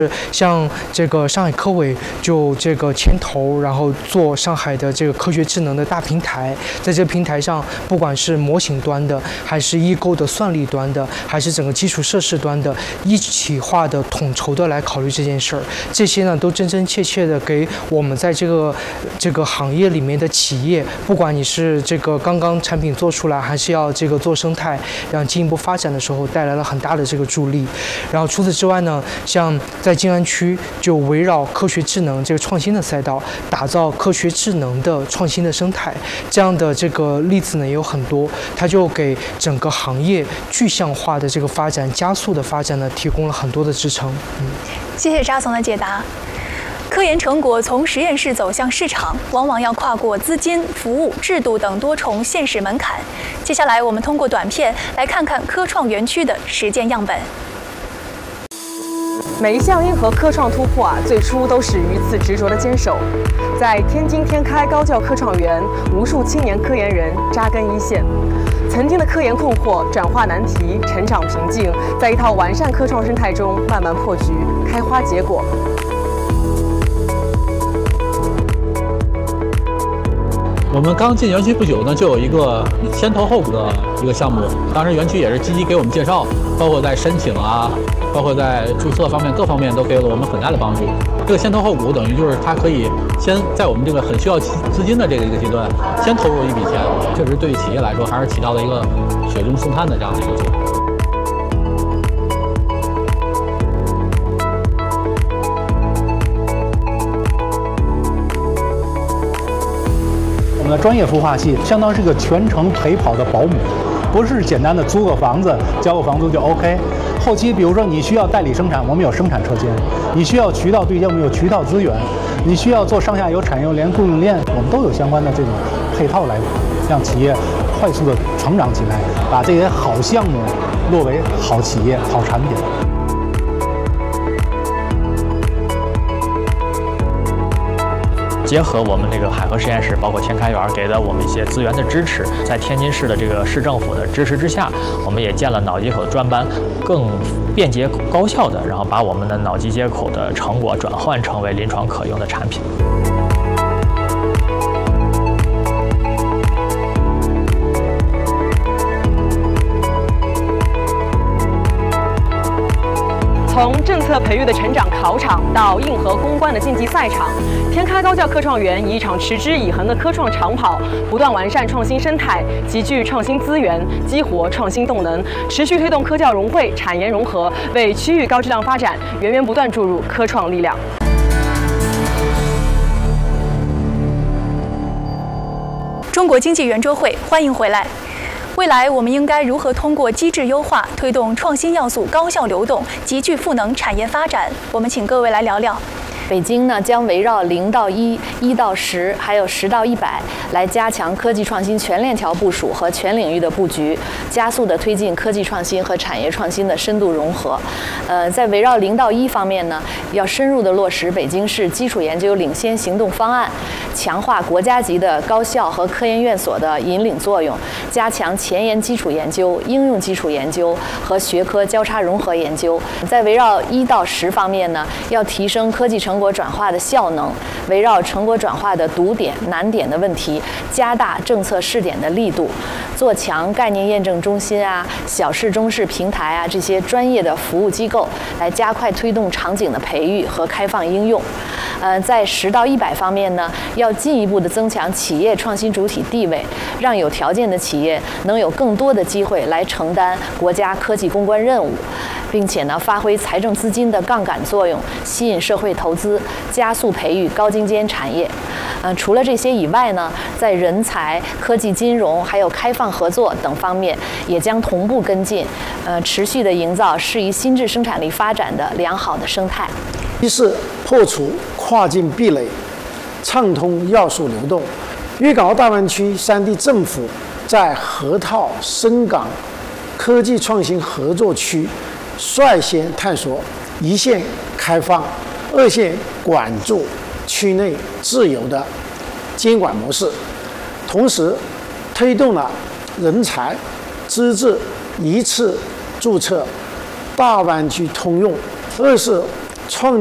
像这个上海科委就这个牵头，然后做上海的这个科学智能的大平台，在这个平台上，不管是模型端的，还是异构的算力端的，还是整个基础设施端的，一体化的、统筹的来考虑这件事儿。这些呢，都真真切切的给我们在这个行业里面的企业，不管你是这个刚刚产品做出来，还是要这个做生态，然后进一步发展的时候，带来了很大的这个助力。然后除此之外呢，像在静安区就围绕科学智能这个创新的赛道，打造科学智能的创新的生态，这样的这个例子呢也有很多，它就给整个行业具象化的这个发展、加速的发展呢提供了很多的支撑。 谢谢扎总的解答。科研成果从实验室走向市场，往往要跨过资金、服务、制度等多重现实门槛。接下来，我们通过短片来看看科创园区的实践样本。 每一项硬核科创突破最初都始于一次执着的坚守。在天津天开高教科创园，无数青年科研人扎根一线，曾经的科研困惑转化难题，成长瓶颈，在一套完善科创生态中慢慢破局，开花结果。 我们刚进园区不久呢，就有一个先投后补的一个项目，当时园区也是积极给我们介绍，包括在申请啊，包括在注册方面，各方面都给了我们很大的帮助。这个先投后补等于就是它可以先在我们这个很需要资金的这个一个阶段，先投入一笔钱，确实对于企业来说还是起到了一个雪中送炭的这样的一个作用。 我们的专业孵化器相当是个全程陪跑的保姆，不是简单的租个房子交个房租就 OK。后期比如说你需要代理生产，我们有生产车间；你需要渠道对接，我们有渠道资源；你需要做上下游产业链、供应链，我们都有相关的这种配套来让企业快速的成长起来，把这些好项目落为好企业、好产品。 结合我们这个海河实验室，包括天开园给了我们一些资源的支持，在天津市的这个市政府的支持之下，我们也建了脑机接口专班，更便捷高效的，然后把我们的脑机接口的成果转换成为临床可用的产品。 从政策培育的成长考场到硬核攻关的竞技赛场，天开高教科创园以一场持之以恒的科创长跑，不断完善创新生态，集聚创新资源，激活创新动能，持续推动科教融汇、产研融合，为区域高质量发展源源不断注入科创力量。 中国经济圆桌会，欢迎回来。未来我们应该如何通过机制优化，推动创新要素高效流动，集聚赋能产业发展？我们请各位来聊聊。 北京呢将围绕0到1、1到10，还有10到100来加强科技创新全链条部署和全领域的布局，加速的推进科技创新和产业创新的深度融合。在围绕0到1方面呢，要深入的落实北京市基础研究领先行动方案，强化国家级的高校和科研院所的引领作用，加强前沿基础研究、应用基础研究和学科交叉融合研究。在围绕1到10方面呢，要提升科技成果转化的效能，围绕成果转化的堵点、难点的问题，加大政策试点的力度，做强概念验证中心啊、小试中试平台啊这些专业的服务机构，来加快推动场景的培育和开放应用。在10到100方面呢，要进一步的增强企业创新主体地位，让有条件的企业能有更多的机会来承担国家科技攻关任务，并且呢，发挥财政资金的杠杆作用，吸引社会投资，加速培育高精尖产业。除了这些以外呢，在人才、科技金融还有开放合作等方面，也将同步跟进，持续的营造适宜新质生产力发展的良好的生态。 一是破除跨境壁垒，畅通要素流动。粤港澳大湾区3地政府在河套深港科技创新合作区率先探索一线开放、二线管住、区内自由的监管模式，同时推动了人才资质一次注册大湾区通用。二是创